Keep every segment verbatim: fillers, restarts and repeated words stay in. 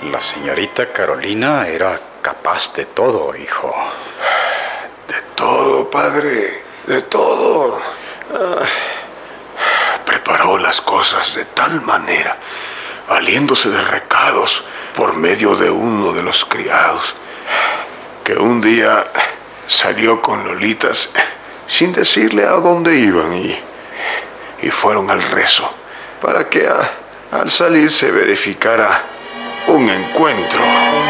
La señorita Carolina era capaz de todo, hijo. De todo, padre, de todo. Ah, preparó las cosas de tal manera, valiéndose de recados por medio de uno de los criados, que un día salió con Lolitas sin decirle a dónde iban y, y fueron al rezo para que a, al salir se verificara un encuentro.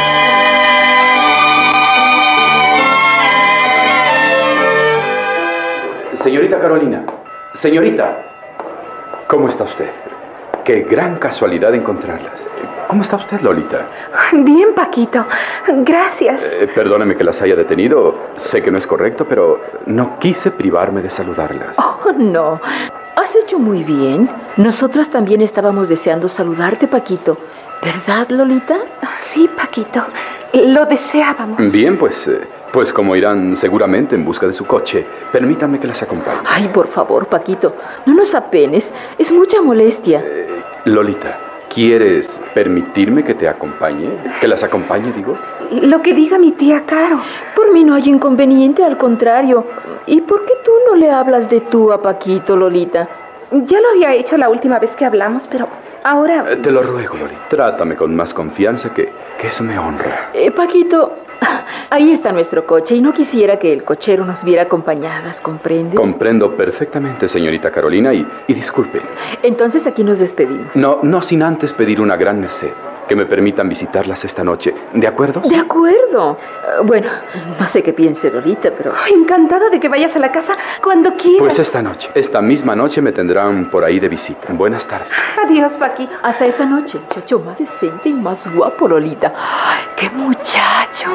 Señorita Carolina, señorita, ¿cómo está usted? Qué gran casualidad encontrarlas. ¿Cómo está usted, Lolita? Bien, Paquito. Gracias. Eh, perdóneme que las haya detenido. Sé que no es correcto, pero no quise privarme de saludarlas. Oh, no. Has hecho muy bien. Nosotras también estábamos deseando saludarte, Paquito. ¿Verdad, Lolita? Sí, Paquito. Lo deseábamos. Bien, pues, eh, pues como irán seguramente en busca de su coche, permítanme que las acompañe. Ay, por favor, Paquito, no nos apenes. Es mucha molestia. Eh, Lolita, ¿quieres permitirme que te acompañe? ¿Que las acompañe, digo? Lo que diga mi tía Caro. Por mí no hay inconveniente, al contrario. ¿Y por qué tú no le hablas de tú a Paquito, Lolita? Ya lo había hecho la última vez que hablamos, pero ahora... Eh, te lo ruego, Lolita. Trátame con más confianza, que, que eso me honra. Eh, Paquito, ahí está nuestro coche y no quisiera que el cochero nos viera acompañadas, ¿comprendes? Comprendo perfectamente, señorita Carolina, y, y disculpe. Entonces aquí nos despedimos. No, no sin antes pedir una gran merced. Que me permitan visitarlas esta noche. ¿De acuerdo? De acuerdo. Uh, bueno, no sé qué piense Lolita, pero... Ay, encantada de que vayas a la casa cuando quieras. Pues esta noche, esta misma noche me tendrán por ahí de visita. Buenas tardes. Adiós, Paquito. Hasta esta noche, muchacho más decente y más guapo, Lolita. ¡Ay, qué muchacho!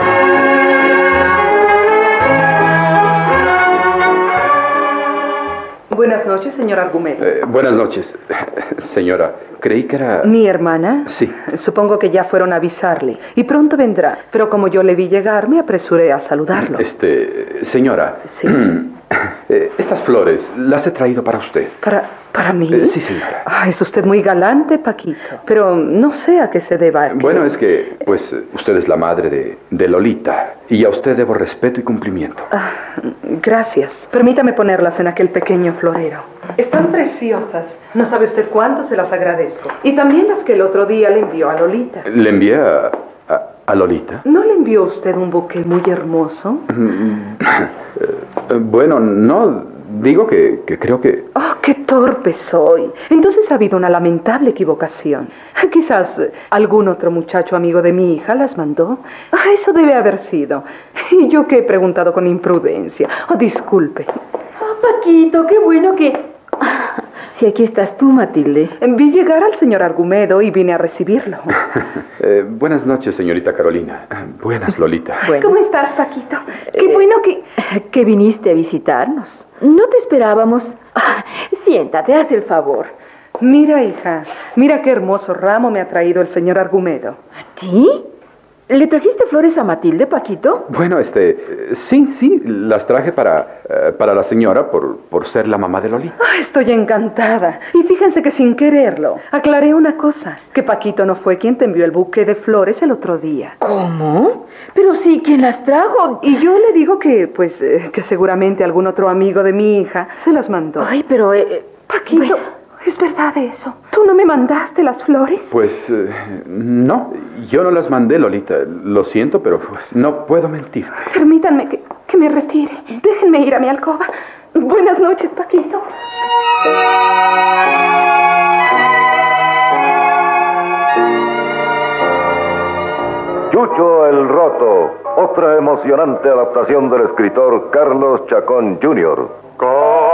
Buenas noches, señor Argumedo. Eh, buenas noches, señora. Creí que era... ¿Mi hermana? Sí. Supongo que ya fueron a avisarle. Y pronto vendrá. Pero como yo le vi llegar, me apresuré a saludarlo. Este... Señora. Sí. eh, estas flores las he traído para usted. ¿Para, para mí? Eh, sí, señora. Ah, es usted muy galante, Paquito. Pero no sé a qué se deba. Que... Bueno, es que, pues, usted es la madre de, de Lolita. Y a usted debo respeto y cumplimiento. Ah, gracias. Permítame ponerlas en aquel pequeño florero. Están preciosas. No sabe usted cuánto se las agradezco. Y también las que el otro día le envió a Lolita. ¿Le envié a, a, a Lolita? ¿No le envió usted un buque muy hermoso? Bueno, no... Digo que, que creo que... ¡Oh, qué torpe soy! Entonces ha habido una lamentable equivocación. Quizás eh, algún otro muchacho amigo de mi hija las mandó. Ah, eso debe haber sido. Y yo que he preguntado con imprudencia. Oh, disculpe. Oh, Paquito, qué bueno que... Si aquí estás tú, Matilde. Vi llegar al señor Argumedo y vine a recibirlo. eh, buenas noches, señorita Carolina. Buenas, Lolita. Bueno. ¿Cómo estás, Paquito? Qué Eh, bueno que... Que viniste a visitarnos. No te esperábamos. Ah, siéntate, haz el favor. Mira, hija, mira qué hermoso ramo me ha traído el señor Argumedo. ¿A ti? ¿Le trajiste flores a Matilde, Paquito? Bueno, este... eh, sí, sí, las traje para, eh, para la señora por, por ser la mamá de Lolita. Ah, estoy encantada. Y fíjense que sin quererlo, aclaré una cosa. Que Paquito no fue quien te envió el buque de flores el otro día. ¿Cómo? Pero sí, ¿quién las trajo? Y yo le digo que, pues, eh, que seguramente algún otro amigo de mi hija se las mandó. Ay, pero... Eh, Paquito, bueno. ¿es verdad eso? ¿Tú no me mandaste las flores? Pues, eh, no, yo no las mandé, Lolita. Lo siento, pero pues no puedo mentir. Permítanme que, que me retire. Déjenme ir a mi alcoba. Buenas noches, Paquito. Chucho el Roto, otra emocionante adaptación del escritor Carlos Chacón junior